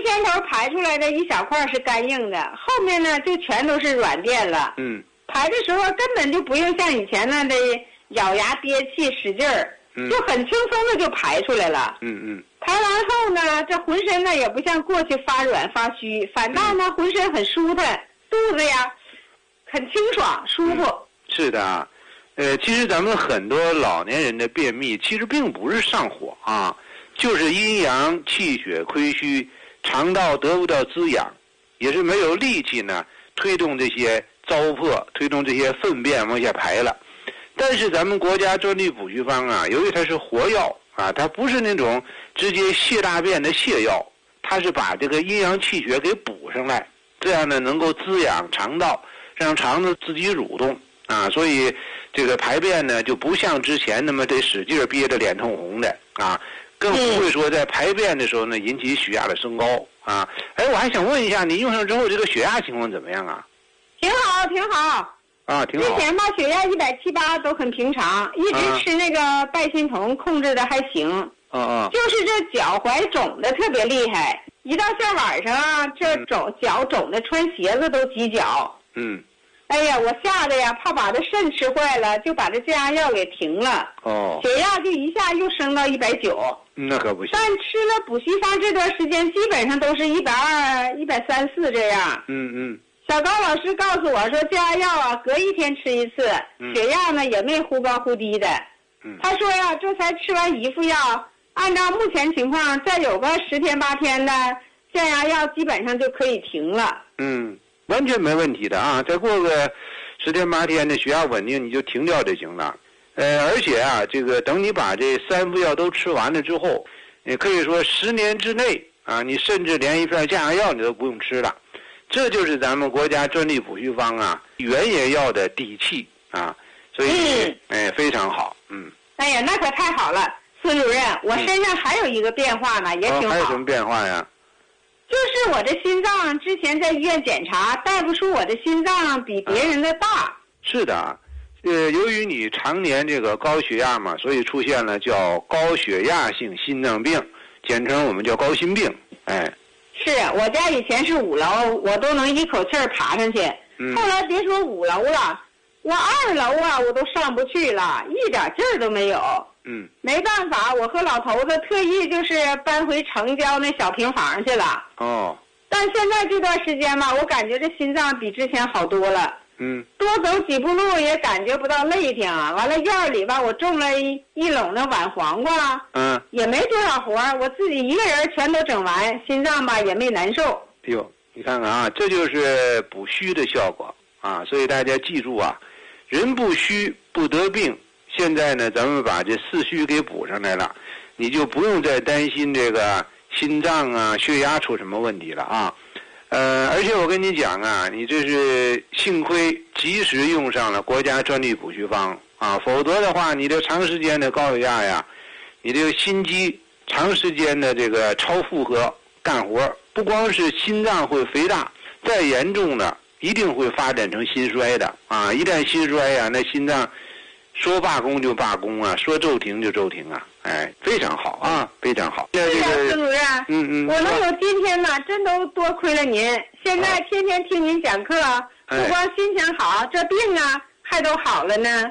先头排出来的一小块是干硬的，后面呢就全都是软垫了。排的时候根本就不用像以前那的咬牙憋气使劲儿，就很轻松的就排出来了。排完后呢，这浑身呢也不像过去发软发虚，反倒呢浑身很舒坦，肚子呀很清爽舒服。 是的啊，其实咱们很多老年人的便秘，其实并不是上火啊，就是阴阳气血亏虚，肠道得不到滋养，也是没有力气呢推动这些糟粕，推动这些粪便往下排了。但是咱们国家专利补虚方啊，由于它是活药啊，它不是那种直接泻大便的泻药，它是把这个阴阳气血给补上来，这样呢能够滋养肠道，让肠子自己蠕动啊，所以这个排便呢就不像之前那么得使劲憋着脸通红的啊，更不会说在排便的时候呢引起血压的升高啊。我还想问一下，你用上之后这个血压情况怎么样啊？ 挺好，挺好。 挺好。 之前吧血压178都很平常，一直吃那个拜心酮控制的还行。就是这脚踝肿的特别厉害，一到下晚上啊，这脚肿的穿鞋子都挤脚。哎呀，我吓得呀，怕把这肾吃坏了，就把这降压药给停了。血压就一下又升到190。 那可不行。 但吃了补虚方这段时间，基本上都是120、134这样。小高老师告诉我说，降压药啊，隔一天吃一次，血压呢也没忽高忽低的。他说呀，这才吃完1副药，按照目前情况，再有个10天8天的降压药，基本上就可以停了。 完全没问题的啊！再过个10天8天的血压稳定，你就停掉就行了。而且啊，这个等你把这3副药都吃完了之后，也可以说10年之内啊，你甚至连一片降压药你都不用吃了。这就是咱们国家专利补虚方啊原野药的底气啊，所以非常好。 哎呀，那可太好了，孙主任，我身上还有一个变化呢，也挺好。 还有什么变化呀？ 就是我的心脏之前在医院检查，大夫说我的心脏比别人的大。 是的，由于你常年这个高血压嘛，所以出现了叫高血压性心脏病，简称我们叫高心病。 是我家以前是5楼，我都能一口气儿爬上去。后来别说5楼了，我2楼啊我都上不去了，一点劲儿都没有。没办法，我和老头子特意就是搬回城郊那小平房去了。但现在这段时间吧，我感觉这心脏比之前好多了。多走几步路也感觉不到累挺啊。完了院里吧，我种了一垄的碗黄瓜。也没多少活，我自己一个人全都整完，心脏吧也没难受。 你看看啊，这就是补虚的效果啊！所以大家记住啊，人不虚不得病。现在呢，咱们把这4虚给补上来了，你就不用再担心这个心脏啊、血压出什么问题了啊。而且我跟你讲啊，你这是幸亏及时用上了国家专利补虚方啊，否则的话，你这长时间的高血压呀，你这个心肌长时间的这个超负荷干活，不光是心脏会肥大，再严重的一定会发展成心衰的啊！一旦心衰呀，那心脏说罢工就罢工啊，说骤停就骤停啊！非常好啊，非常好。 是啊，孙主任，我能有今天呢，真都多亏了您。现在天天听您讲课，不光心情好，这病啊还都好了呢。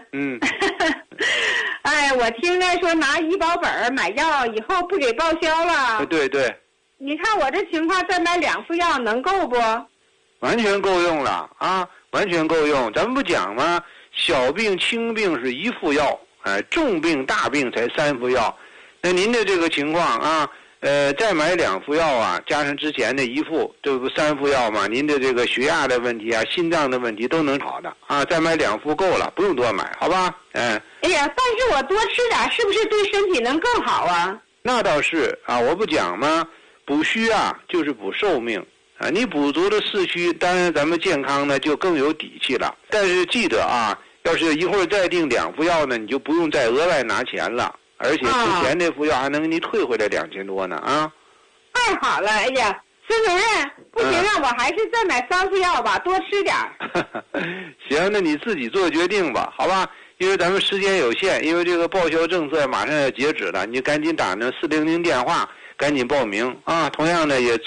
我听着说拿医保本买药以后不给报销了。 对。 你看我这情况再买2副药能够不？ 完全够用了啊，完全够用。咱们不讲吗？小病轻病是1副药，重病大病才3副药。那您的这个情况啊，再买2副药啊，加上之前的1副，这不3副药嘛？您的这个血压的问题啊、心脏的问题都能好的啊。再买2副够了，不用多买，好吧？ 哎呀，但是我多吃点，是不是对身体能更好啊？ 那倒是啊，我不讲吗？补虚啊，就是补寿命啊。你补足了4虚，当然咱们健康呢就更有底气了。但是记得啊，要是一会儿再订2副药呢，你就不用再额外拿钱了，而且之前这副药还能给你退回来2000多呢啊。 太好了，哎呀，孙主任，不行啊，我还是再买3副药吧，多吃点行，那你自己做决定吧，好吧？因为咱们时间有限，因为这个报销政策马上要截止了，你赶紧打那400电话，赶紧报名啊！同样的也